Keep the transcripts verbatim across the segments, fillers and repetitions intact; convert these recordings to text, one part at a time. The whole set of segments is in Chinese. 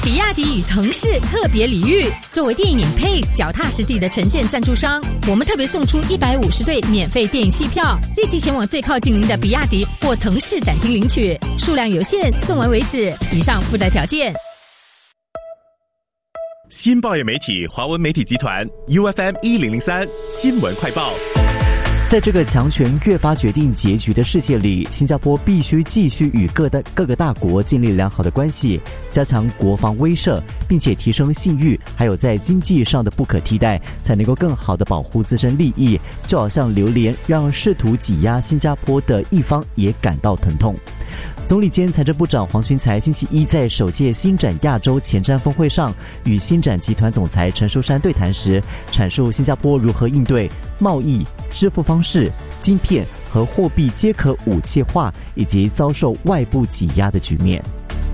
比亚迪与腾势特别礼遇，作为电影 Pace 脚踏实地的呈现赞助商，我们特别送出一百五十对免费电影戏票，立即前往最靠近您的比亚迪或腾势展厅领取，数量有限，送完为止。以上附带条件。 新报业媒体华文媒体集团 U F M 一零零三新闻快报。 在这个强权越发决定结局的世界里，新加坡必须继续与各大各个大国建立良好的关系，加强国防威慑，并且提升信誉，还有在经济上的不可替代，才能够更好的保护自身利益。就好像榴莲让试图挤压新加坡的一方也感到疼痛。总理兼财政部长黄循财星期一在首届新展亚洲前瞻峰会上与新展集团总裁陈淑珊对谈时，阐述新加坡如何应对贸易、支付方式、晶片和货币皆可武器化以及遭受外部挤压的局面。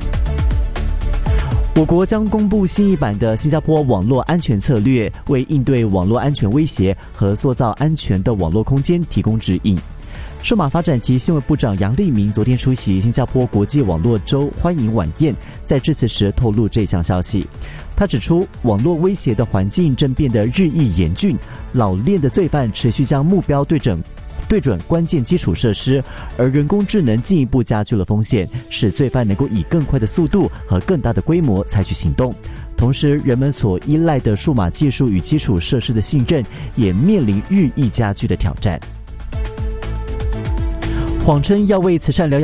我国将公布新一版的新加坡网络安全策略，为应对网络安全威胁和塑造安全的网络空间提供指引。数码发展及新闻部长杨立明昨天出席新加坡国际网络周欢迎晚宴，在致辞时透露这项消息。他指出，网络威胁的环境正变得日益严峻，老练的罪犯持续将目标对准对准关键基础设施，而人工智能进一步加剧了风险，使罪犯能够以更快的速度和更大的规模采取行动。同时，人们所依赖的数码技术与基础设施的信任也面临日益加剧的挑战。谎称要为慈善疗养